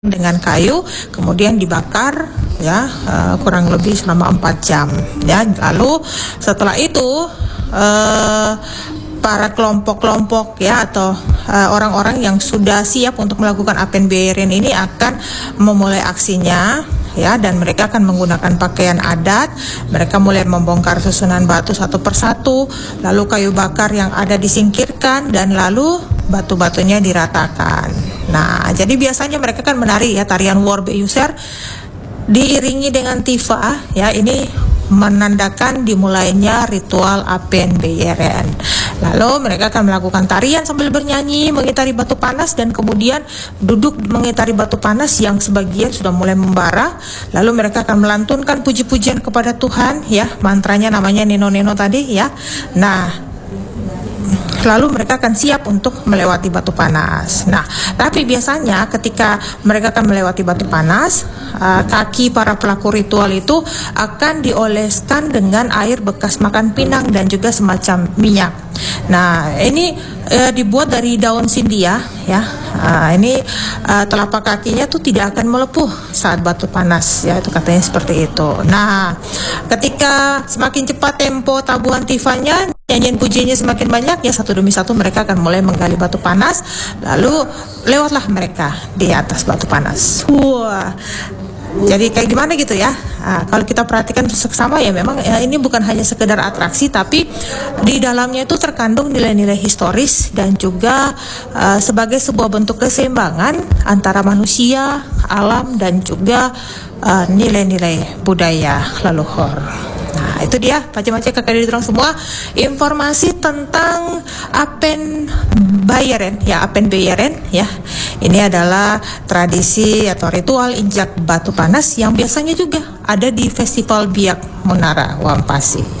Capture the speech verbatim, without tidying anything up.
dengan kayu, kemudian dibakar ya uh, kurang lebih selama empat jam ya. Lalu setelah itu uh, para kelompok-kelompok ya atau uh, orang-orang yang sudah siap untuk melakukan Apen Bayeren ini akan memulai aksinya ya, dan mereka akan menggunakan pakaian adat. Mereka mulai membongkar susunan batu satu persatu, lalu kayu bakar yang ada disingkirkan, dan lalu batu-batunya diratakan. Nah, jadi biasanya mereka kan menari ya tarian War Beyuser diiringi dengan tifa ya, ini menandakan dimulainya ritual Apen Bayeren. Lalu mereka akan melakukan tarian sambil bernyanyi, mengitari batu panas, dan kemudian duduk mengitari batu panas yang sebagian sudah mulai membara. Lalu mereka akan melantunkan puji-pujian kepada Tuhan ya, mantranya namanya Neno-Neno tadi ya. Nah, lalu mereka akan siap untuk melewati batu panas. Nah, tapi biasanya ketika mereka akan melewati batu panas, uh, kaki para pelaku ritual itu akan dioleskan dengan air bekas makan pinang dan juga semacam minyak. Nah, ini uh, dibuat dari daun sindia ya. Uh, ini uh, telapak kakinya tuh tidak akan melepuh saat batu panas ya, itu katanya seperti itu. Nah, ketika semakin cepat tempo tabuhan tifanya, nyanyian pujinya semakin banyak ya, satu demi satu mereka akan mulai menggali batu panas, lalu lewatlah mereka di atas batu panas. Wah, jadi kayak gimana gitu ya. Nah, kalau kita perhatikan seksama ya, memang ya, ini bukan hanya sekedar atraksi, tapi di dalamnya itu terkandung nilai-nilai historis dan juga uh, sebagai sebuah bentuk keseimbangan antara manusia, alam, dan juga uh, nilai-nilai budaya leluhur. Nah, itu dia macam-macam kakak dari terang semua informasi tentang Apen Bayeren ya, Apen Bayeren ya. Ini adalah tradisi atau ritual injak batu panas yang biasanya juga ada di Festival Biak Munara Wampasi.